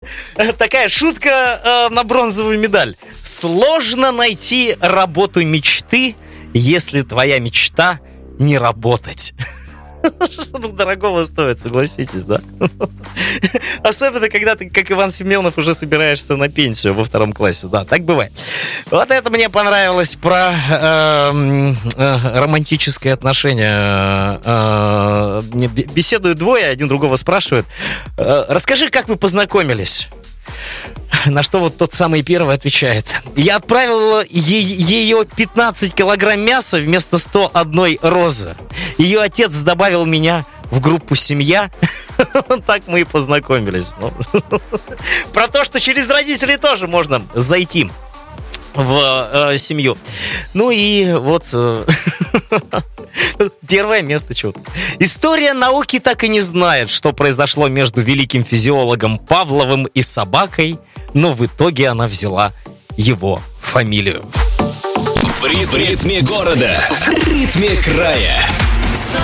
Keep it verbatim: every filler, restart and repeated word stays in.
такая шутка э, на бронзовую медаль. Сложно найти работу мечты, если твоя мечта не работать. Что тут дорогого стоит, согласитесь, да? Особенно, когда ты, как Иван Семенов, уже собираешься на пенсию во втором классе. Да, так бывает. Вот это мне понравилось про э, э, романтическое отношение. Э, э, беседуют двое, один другого спрашивает. Э, расскажи, как вы познакомились? На что вот тот самый первый отвечает: я отправил е- ее пятнадцать килограмм мяса вместо сто одной розы. Ее отец добавил меня в группу «Семья». Так мы и познакомились. Про то, что через родителей тоже можно зайти в э, семью. Ну и вот э, первое место чего-то. История науки так и не знает, что произошло между великим физиологом Павловым и собакой, но в итоге она взяла его фамилию. В ритме города, в ритме края.